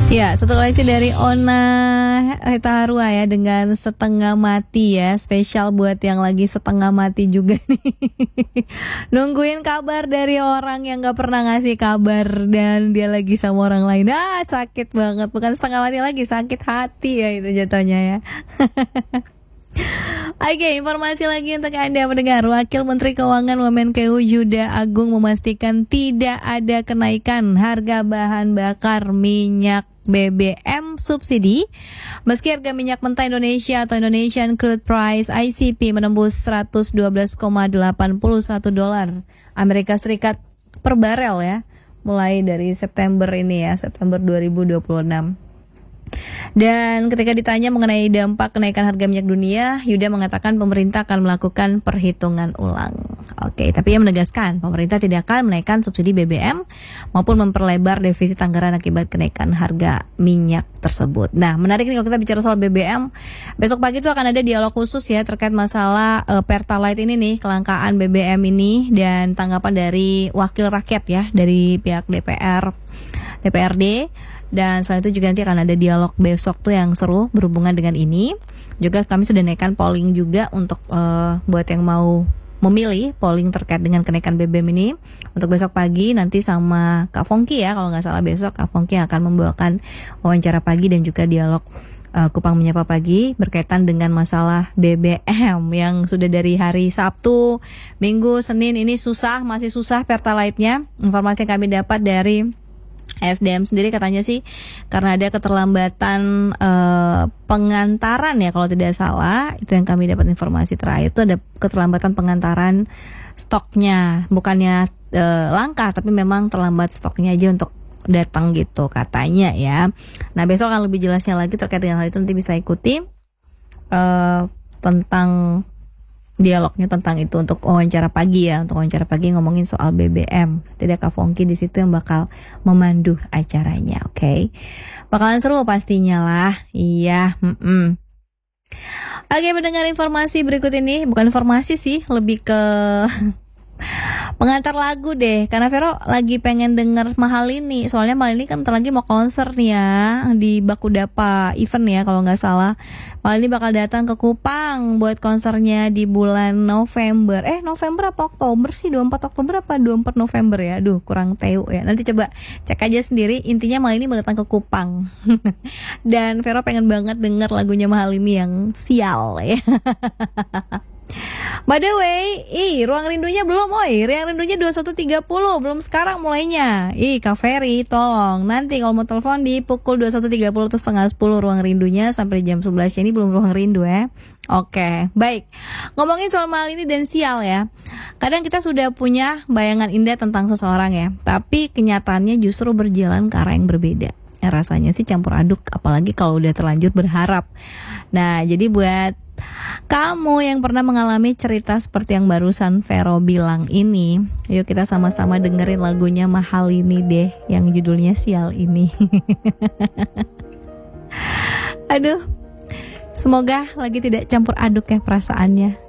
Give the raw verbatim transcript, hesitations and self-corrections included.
Ya, satu koleksi dari Ona Hetaharua ya, dengan Setengah Mati ya. Spesial buat yang lagi setengah mati juga nih. Nungguin kabar dari orang yang gak pernah ngasih kabar dan dia lagi sama orang lain. Ah, sakit banget. Bukan setengah mati lagi, sakit hati ya itu jatuhnya ya. Oke, informasi lagi untuk Anda mendengar. Wakil Menteri Keuangan Wamenkeu Juda Agung memastikan tidak ada kenaikan harga bahan bakar minyak B B M subsidi meski harga minyak mentah Indonesia atau Indonesian Crude Price I C P menembus seratus dua belas koma delapan satu dolar Amerika Serikat per barel ya, mulai dari September ini ya, September dua ribu dua puluh enam. Dan ketika ditanya mengenai dampak kenaikan harga minyak dunia, Yuda mengatakan pemerintah akan melakukan perhitungan ulang. Oke, tapi ia menegaskan pemerintah tidak akan menaikkan subsidi B B M maupun memperlebar defisit anggaran akibat kenaikan harga minyak tersebut. Nah, menarik nih kalau kita bicara soal B B M. Besok pagi itu akan ada dialog khusus ya terkait masalah uh, Pertalite ini nih, kelangkaan B B M ini, dan tanggapan dari wakil rakyat ya dari pihak D P R, D P R D. Dan selain itu juga nanti akan ada dialog besok tuh yang seru berhubungan dengan ini. Juga kami sudah naikkan polling juga untuk uh, buat yang mau memilih polling terkait dengan kenaikan B B M ini untuk besok pagi nanti sama Kak Fongki ya, kalau nggak salah besok Kak Fongki akan membawakan wawancara pagi dan juga dialog uh, Kupang Menyapa Pagi berkaitan dengan masalah B B M yang sudah dari hari Sabtu, Minggu, Senin ini susah, masih susah Pertalite-nya. Informasi yang kami dapat dari S D M sendiri katanya sih karena ada keterlambatan uh, pengantaran ya kalau tidak salah, itu yang kami dapat informasi terakhir itu ada keterlambatan pengantaran stoknya, bukannya uh, langka tapi memang terlambat stoknya aja untuk datang gitu katanya ya. Nah, besok akan lebih jelasnya lagi terkait dengan hal itu, nanti bisa ikuti uh, tentang dialognya tentang itu untuk wawancara pagi ya, untuk wawancara pagi ngomongin soal B B M. Tidak Kak Fongki di situ yang bakal memandu acaranya, oke? Okay? Bakalan seru pastinya lah, iya. Mm-mm. Oke, mendengar informasi berikut ini, bukan informasi sih, lebih ke pengantar lagu deh, karena Vero lagi pengen denger Mahalini. Soalnya Mahalini kan bentar lagi mau konser nih ya di Bakudapa event ya kalau nggak salah. Mahalini bakal datang ke Kupang buat konsernya di bulan November. Eh November apa Oktober sih? dua puluh empat Oktober apa dua puluh empat November ya? Aduh kurang tahu ya. Nanti coba cek aja sendiri. Intinya Mahalini mau datang ke Kupang. Dan Vero pengen banget denger lagunya Mahalini yang Sial ya. By the way, ih ruang rindunya belum, oi. Ruang rindunya dua puluh satu tiga puluh, belum sekarang mulainya. Ih Kak Ferry, tolong. Nanti kalau mau telepon di pukul dua puluh satu tiga puluh atau setengah sepuluh ruang rindunya sampai jam sebelas ini belum ruang rindu ya. Oke, baik. Ngomongin soal mal ini dan sial ya. Kadang kita sudah punya bayangan indah tentang seseorang ya, tapi kenyataannya justru berjalan ke arah yang berbeda. Ya, rasanya sih campur aduk, apalagi kalau udah terlanjur berharap. Nah, jadi buat kamu yang pernah mengalami cerita seperti yang barusan Vero bilang ini, yuk kita sama-sama dengerin lagunya Mahalini deh yang judulnya Sial ini. Aduh, semoga lagi tidak campur aduk ya perasaannya.